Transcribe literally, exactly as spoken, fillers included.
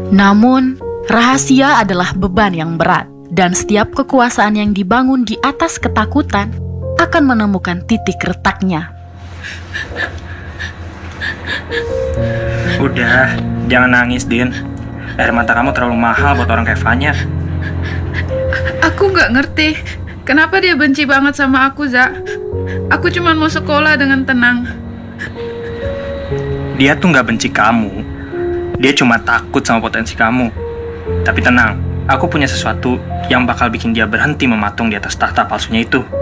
Namun, rahasia adalah beban yang berat, dan setiap kekuasaan yang dibangun di atas ketakutan akan menemukan titik retaknya. Udah, jangan nangis, Din. Air mata kamu terlalu mahal buat orang kayak Vanya. Aku nggak ngerti kenapa dia benci banget sama aku, Za. Aku cuma mau sekolah dengan tenang. Dia tuh nggak benci kamu. Dia cuma takut sama potensi kamu. Tapi tenang, aku punya sesuatu yang bakal bikin dia berhenti mematung di atas tahta palsunya itu.